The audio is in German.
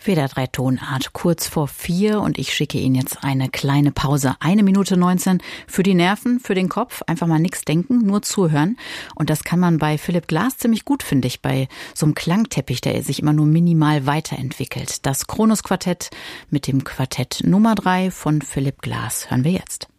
WDR 3 Tonart kurz vor 4 und ich schicke Ihnen jetzt eine kleine Pause. 1:19 für die Nerven, für den Kopf. Einfach mal nichts denken, nur zuhören. Und das kann man bei Philipp Glass ziemlich gut, finde ich, bei so einem Klangteppich, der sich immer nur minimal weiterentwickelt. Das Kronos Quartett mit dem Quartett Nummer 3 von Philipp Glass hören wir jetzt.